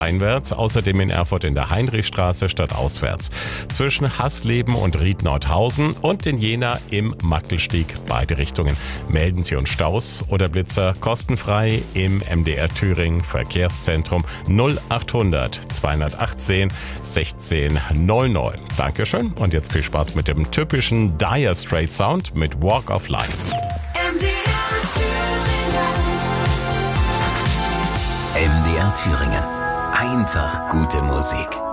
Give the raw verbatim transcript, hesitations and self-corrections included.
einwärts, außerdem in Erfurt in der Heinrichstraße stadtauswärts. Zwischen Hasleben und Ried-Nordhausen und in Jena im Mackelstieg, beide Richtungen. Melden Sie uns Staus oder Blitzer kostenfrei im M D R Thüringen Verkehrszentrum null achthundert zweihundertachtzehn sechzehn null null. Dankeschön und jetzt viel Spaß mit dem typischen Dire Straits Sound mit Walk of Life. M D R Thüringen. M D R Thüringen. Einfach gute Musik.